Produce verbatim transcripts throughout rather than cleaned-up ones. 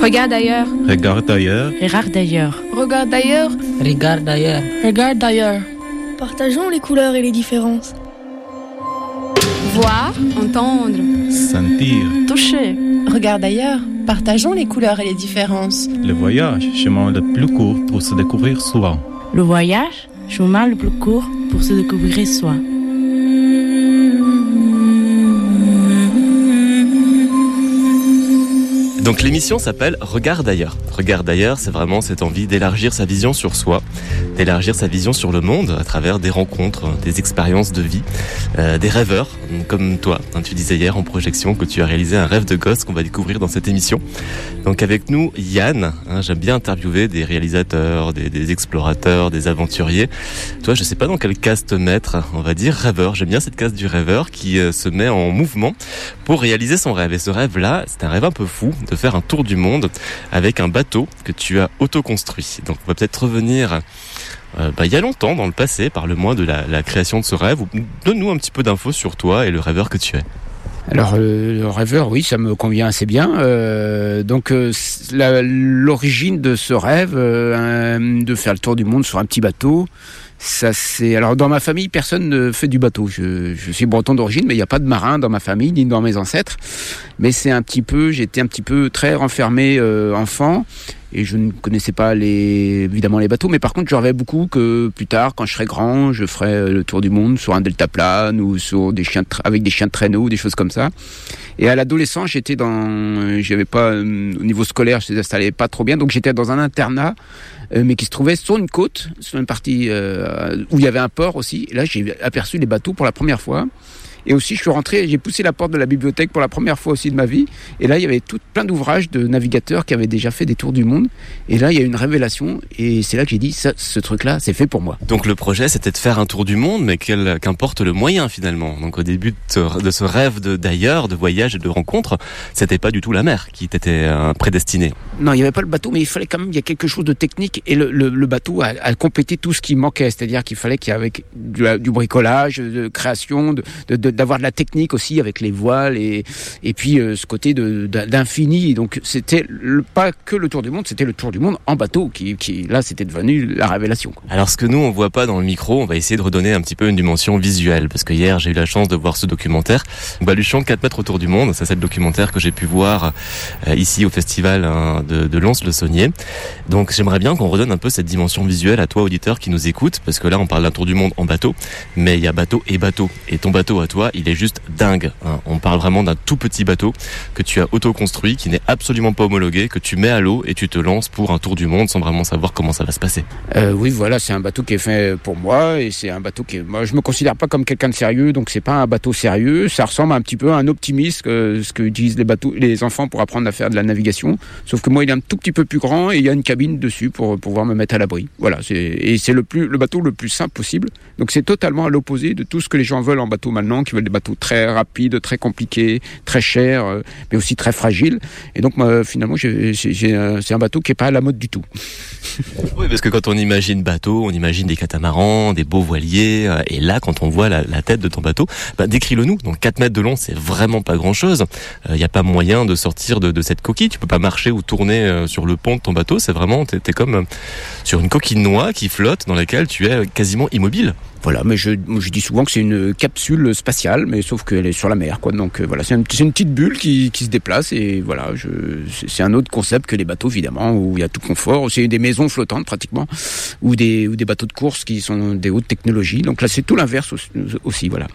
Regarde ailleurs. Regarde ailleurs. Regarde d'ailleurs. Regarde d'ailleurs. Regarde d'ailleurs. Regarde d'ailleurs. Partageons les couleurs et les différences. Voir, entendre, Sentir. Toucher. Regarde ailleurs. Partageons les couleurs et les différences. Le voyage, chemin le plus court pour se découvrir soi. Le voyage, chemin le plus court pour se découvrir soi. Donc l'émission s'appelle Regarde ailleurs. Regarde ailleurs, c'est vraiment cette envie d'élargir sa vision sur soi, d'élargir sa vision sur le monde à travers des rencontres, des expériences de vie, euh, des rêveurs comme toi. Hein, tu disais hier en projection que tu as réalisé un rêve de gosse qu'on va découvrir dans cette émission. Donc avec nous, Yann, hein, j'aime bien interviewer des réalisateurs, des, des explorateurs, des aventuriers. Toi, je sais pas dans quelle case te mettre, on va dire rêveur. J'aime bien cette case du rêveur qui euh, se met en mouvement pour réaliser son rêve. Et ce rêve-là, c'est un rêve un peu fou de faire un tour du monde avec un bateau que tu as auto-construit. Donc on va peut-être revenir euh, bah, il y a longtemps dans le passé, parle-moi de la, la création de ce rêve, ou donne-nous un petit peu d'infos sur toi et le rêveur que tu es. Alors euh, le rêveur, oui, ça me convient assez bien. Euh, donc euh, la, l'origine de ce rêve, euh, de faire le tour du monde sur un petit bateau, ça c'est. Alors dans ma famille, personne ne fait du bateau. Je, je suis breton d'origine, mais il n'y a pas de marin dans ma famille ni dans mes ancêtres. Mais c'est un petit peu, j'étais un petit peu très renfermé euh, enfant. Et je ne connaissais pas les, évidemment les bateaux, mais par contre je rêvais beaucoup que plus tard, quand je serais grand, je ferais le tour du monde sur un deltaplane ou sur des chiens de tra- avec des chiens de traîneau, des choses comme ça. Et à l'adolescence, j'étais dans, j'avais pas euh, au niveau scolaire, je n'installais pas trop bien, donc j'étais dans un internat, euh, mais qui se trouvait sur une côte, sur une partie euh, où il y avait un port aussi. Et là, j'ai aperçu les bateaux pour la première fois. Et aussi, je suis rentré, j'ai poussé la porte de la bibliothèque pour la première fois aussi de ma vie. Et là, il y avait tout plein d'ouvrages de navigateurs qui avaient déjà fait des tours du monde. Et là, il y a eu une révélation. Et c'est là que j'ai dit, ça, ce truc-là, c'est fait pour moi. Donc le projet, c'était de faire un tour du monde, mais quel, qu'importe le moyen finalement. Donc au début de ce, de ce rêve de, d'ailleurs, de voyage et de rencontre, c'était pas du tout la mer qui t'était euh, prédestinée. Non, il n'y avait pas le bateau, mais il fallait quand même, il y a quelque chose de technique. Et le, le, le bateau a, a complété tout ce qui manquait. C'est-à-dire qu'il fallait qu'il y ait avec du, du bricolage, de création, de, de, de d'avoir de la technique aussi avec les voiles et et puis euh, ce côté de, de d'infini. Donc c'était le, pas que le tour du monde, c'était le tour du monde en bateau qui qui là c'était devenu la révélation, quoi. Alors ce que nous on voit pas dans le micro, on va essayer de redonner un petit peu une dimension visuelle parce que hier j'ai eu la chance de voir ce documentaire Baluchon quatre mètres autour du monde. Ça, c'est le documentaire que j'ai pu voir euh, ici au festival hein, de, de Lons-le-Saunier. Donc j'aimerais bien qu'on redonne un peu cette dimension visuelle à toi auditeur qui nous écoute, parce que là on parle d'un tour du monde en bateau, mais il y a bateau et bateau, et ton bateau à toi il est juste dingue, hein. On parle vraiment d'un tout petit bateau que tu as auto-construit, qui n'est absolument pas homologué, que tu mets à l'eau et tu te lances pour un tour du monde sans vraiment savoir comment ça va se passer. Euh, oui, voilà, c'est un bateau qui est fait pour moi et c'est un bateau qui est... Moi, je me considère pas comme quelqu'un de sérieux, donc c'est pas un bateau sérieux. Ça ressemble un petit peu à un optimiste, que ce que utilisent les bateaux, les enfants pour apprendre à faire de la navigation. Sauf que moi, il est un tout petit peu plus grand et il y a une cabine dessus pour pouvoir me mettre à l'abri. Voilà, c'est... et c'est le plus, le bateau le plus simple possible. Donc c'est totalement à l'opposé de tout ce que les gens veulent en bateau maintenant, qui veulent des bateaux très rapides, très compliqués, très chers, euh, mais aussi très fragiles. Et donc moi, finalement, j'ai, j'ai, j'ai un, c'est un bateau qui est pas à la mode du tout. Oui, parce que quand on imagine bateau, on imagine des catamarans, des beaux voiliers, euh, et là, quand on voit la, la tête de ton bateau, bah, décris-le nous. Donc quatre mètres de long, c'est vraiment pas grand-chose. Il euh, y a pas moyen de sortir de, de cette coquille. Tu peux pas marcher ou tourner euh, sur le pont de ton bateau. C'est vraiment, t'es, t'es comme euh, sur une coquille de noix qui flotte, dans laquelle tu es quasiment immobile. Voilà, mais je, je dis souvent que c'est une capsule spatiale, mais sauf qu'elle est sur la mer, quoi. Donc euh, voilà, c'est une, c'est une petite bulle qui, qui se déplace et voilà, je, c'est, c'est un autre concept que les bateaux évidemment, où il y a tout confort. C'est des maisons flottantes pratiquement, ou des, ou des bateaux de course qui sont des hautes technologies. Donc là, c'est tout l'inverse aussi, aussi, voilà.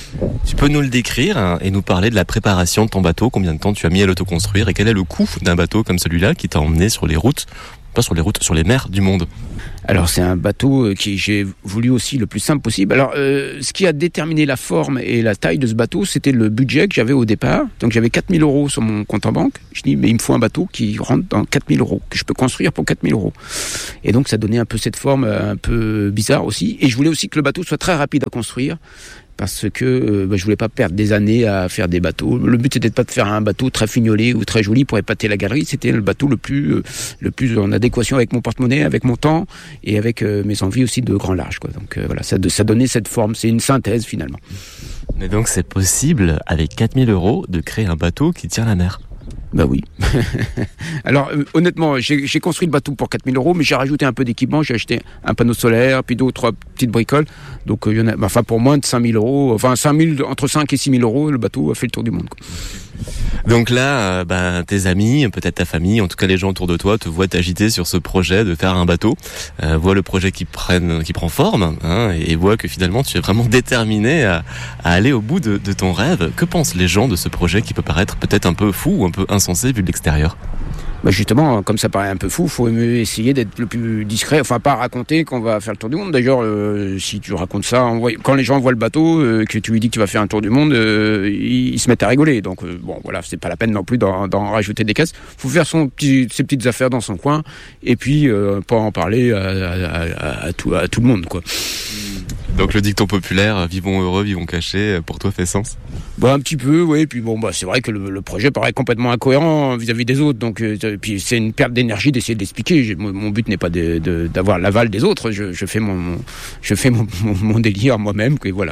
Tu peux nous le décrire hein, et nous parler de la préparation de ton bateau, combien de temps tu as mis à l'autoconstruire et quel est le coût d'un bateau comme celui-là qui t'a emmené sur les routes, pas sur les routes, sur les mers du monde? Alors c'est un bateau qui j'ai voulu aussi le plus simple possible. Alors euh, ce qui a déterminé la forme et la taille de ce bateau, c'était le budget que j'avais au départ. Donc j'avais quatre mille euros sur mon compte en banque. Je dis mais il me faut un bateau qui rentre dans quatre mille euros, que je peux construire pour quatre mille euros. Et donc ça donnait un peu cette forme un peu bizarre aussi. Et je voulais aussi que le bateau soit très rapide à construire, parce que euh, bah, je voulais pas perdre des années à faire des bateaux. Le but c'était pas de faire un bateau très fignolé ou très joli pour épater la galerie. C'était le bateau le plus euh, le plus en adéquation avec mon porte-monnaie, avec mon temps et avec euh, mes envies aussi de grand large, quoi. Donc euh, voilà, ça, ça donnait cette forme. C'est une synthèse finalement. Mais donc c'est possible avec quatre mille euros de créer un bateau qui tient la mer. Bah oui. Alors euh, honnêtement, j'ai, j'ai construit le bateau pour quatre mille euros, mais j'ai rajouté un peu d'équipement. J'ai acheté un panneau solaire, puis deux ou trois petites bricoles. Donc il euh, y en a, bah, enfin pour moins de cinq mille euros, enfin cinq mille, entre cinq et six mille euros, le bateau a fait le tour du monde, quoi. Donc là, euh, ben, tes amis, peut-être ta famille, en tout cas les gens autour de toi, te voient t'agiter sur ce projet de faire un bateau, euh, voient le projet qui, prenne, qui prend forme, hein, et voient que finalement tu es vraiment déterminé à, à aller au bout de, de ton rêve. Que pensent les gens de ce projet qui peut paraître peut-être un peu fou ou un peu insensé vu de l'extérieur ? Bah justement, comme ça paraît un peu fou, faut essayer d'être le plus discret, enfin pas raconter qu'on va faire le tour du monde. D'ailleurs, euh, si tu racontes ça, quand les gens voient le bateau, euh, que tu lui dis que tu vas faire un tour du monde, euh, ils, ils se mettent à rigoler. Donc euh, bon, voilà, c'est pas la peine non plus d'en, d'en rajouter des caisses. Faut faire son petit, ses petites affaires dans son coin, et puis euh, pas en parler à, à, à, à, tout, à tout le monde, quoi. Donc le dicton populaire, vivons heureux, vivons cachés, pour toi fait sens ? Bah un petit peu, oui. Puis bon, bah c'est vrai que le, le projet paraît complètement incohérent vis-à-vis des autres. Donc, euh, puis c'est une perte d'énergie d'essayer de l'expliquer. J'ai, mon, mon but n'est pas de, de, d'avoir l'aval des autres. Je, je fais mon, mon je fais mon, mon, mon délire moi-même. Que voilà.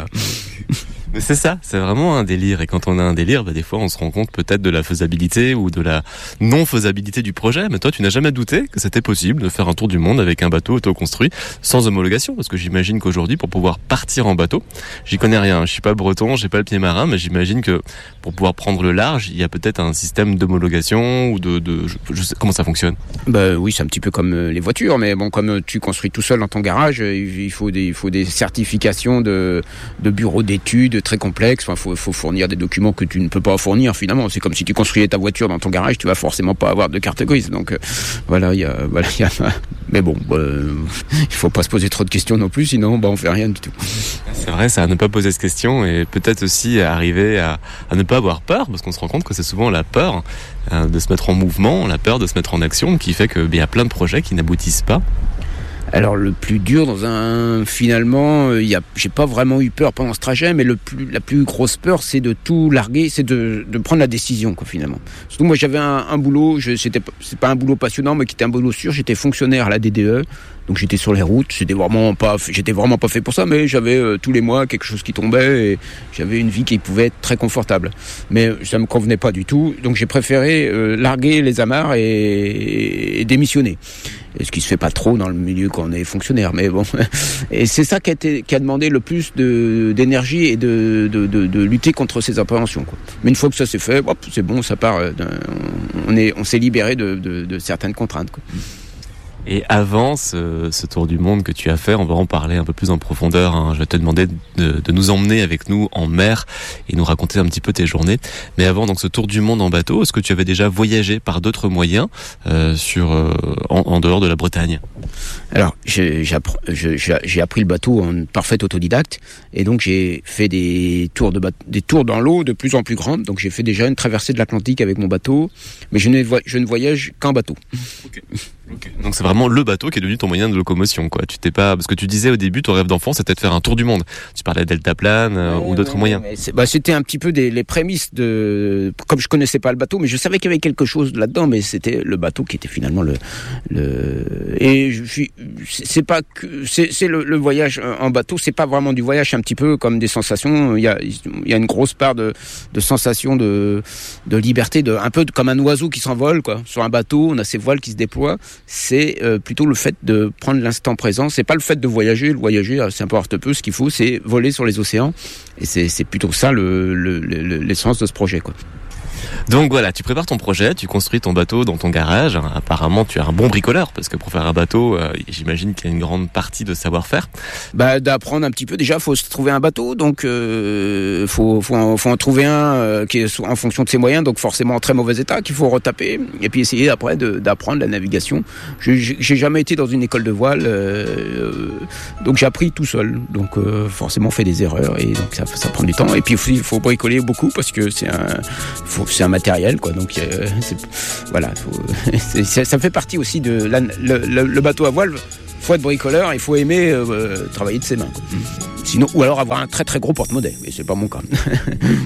Mais c'est ça, c'est vraiment un délire. Et quand on a un délire, bah, des fois, on se rend compte peut-être de la faisabilité ou de la non-faisabilité du projet. Mais toi, tu n'as jamais douté que c'était possible de faire un tour du monde avec un bateau auto-construit sans homologation. Parce que j'imagine qu'aujourd'hui, pour pouvoir partir en bateau, j'y connais rien. Je suis pas breton, j'ai pas le pied marin, mais j'imagine que pour pouvoir prendre le large, il y a peut-être un système d'homologation ou de, de je, je sais comment ça fonctionne. Bah oui, c'est un petit peu comme euh, les voitures, mais bon, comme euh, tu construis tout seul dans ton garage, euh, il faut des, il faut des certifications de, de bureaux d'études très complexes. Enfin, faut, faut fournir des documents que tu ne peux pas fournir finalement. C'est comme si tu construisais ta voiture dans ton garage, tu vas forcément pas avoir de carte grise. Donc euh, voilà, il y a, voilà, il y a. Mais bon, euh, il faut pas se poser trop de questions non plus, sinon, bah on fait rien du tout. C'est vrai, ça, à ne pas poser cette question et peut-être aussi arriver à, à ne pas avoir peur, parce qu'on se rend compte que c'est souvent la peur euh, de se mettre en mouvement, la peur de se mettre en action qui fait qu'il y a plein de projets qui n'aboutissent pas. Alors le plus dur dans un finalement, il y a, j'ai pas vraiment eu peur pendant ce trajet, mais le plus, la plus grosse peur, c'est de tout larguer, c'est de, de prendre la décision, quoi, finalement. Surtout moi, j'avais un, un boulot, je, c'était, c'est pas un boulot passionnant, mais qui était un boulot sûr. J'étais fonctionnaire à la D D E, donc j'étais sur les routes. J'étais vraiment pas, j'étais vraiment pas fait pour ça, mais j'avais euh, tous les mois quelque chose qui tombait et j'avais une vie qui pouvait être très confortable. Mais ça me convenait pas du tout, donc j'ai préféré euh, larguer les amarres et, et démissionner. Et ce qui se fait pas trop dans le milieu quand on est fonctionnaire, mais bon. Et c'est ça qui a, été, qui a demandé le plus de, d'énergie et de, de, de, de lutter contre ces appréhensions, quoi. Mais une fois que ça s'est fait, hop, c'est bon, ça part. On, est, on s'est libéré de, de, de certaines contraintes, quoi. Et avant ce, ce tour du monde que tu as fait, on va en parler un peu plus en profondeur, hein. Je vais te demander de, de nous emmener avec nous en mer et nous raconter un petit peu tes journées. Mais avant donc ce tour du monde en bateau, est-ce que tu avais déjà voyagé par d'autres moyens euh, sur, euh, en, en dehors de la Bretagne ? Alors, j'ai, j'ai, j'ai appris le bateau en parfait autodidacte et donc j'ai fait des tours, de bateau, des tours dans l'eau de plus en plus grandes. Donc j'ai fait déjà une traversée de l'Atlantique avec mon bateau, mais je ne, je ne voyage qu'en bateau. Okay. Okay. Donc c'est vraiment le bateau qui est devenu ton moyen de locomotion, quoi. Tu t'es pas, parce que tu disais au début, ton rêve d'enfant, c'était de faire un tour du monde. Tu parlais de deltaplane euh, ouais, ou d'autres ouais, moyens. C'est, bah, c'était un petit peu des, les prémices de, comme je connaissais pas le bateau, mais je savais qu'il y avait quelque chose là-dedans, mais c'était le bateau qui était finalement le, le, et je suis, c'est pas que, c'est, c'est le, le voyage en bateau, c'est pas vraiment du voyage, c'est un petit peu comme des sensations. Il y a, il y a une grosse part de, de sensations de, de liberté, de, un peu de, comme un oiseau qui s'envole, quoi. Sur un bateau, on a ses voiles qui se déploient. C'est euh, plutôt le fait de prendre l'instant présent. C'est pas le fait de voyager. Le voyager, c'est un peu peu. Ce qu'il faut, c'est voler sur les océans. Et c'est, c'est plutôt ça le, le, le, l'essence de ce projet, quoi. Donc voilà, tu prépares ton projet, tu construis ton bateau dans ton garage. Apparemment, tu es un bon bricoleur, parce que pour faire un bateau, euh, j'imagine qu'il y a une grande partie de savoir-faire. Bah, d'apprendre un petit peu. Déjà, faut se trouver un bateau, donc euh, faut, faut, en, faut en trouver un euh, qui est en fonction de ses moyens, donc forcément en très mauvais état, qu'il faut retaper, et puis essayer après de, d'apprendre la navigation. Je, j'ai jamais été dans une école de voile, euh, donc j'ai appris tout seul. Donc euh, forcément, on fait des erreurs, et donc ça, ça prend du temps. Et puis il faut bricoler beaucoup, parce que c'est un, faut, c'est un matériel, quoi. Donc euh, c'est, voilà, faut, c'est, ça, ça fait partie aussi de la, le, le, le bateau à voile. Faut être bricoleur, il faut aimer euh, travailler de ses mains, quoi. Sinon, ou alors avoir un très très gros porte-monnaie, mais c'est pas mon cas.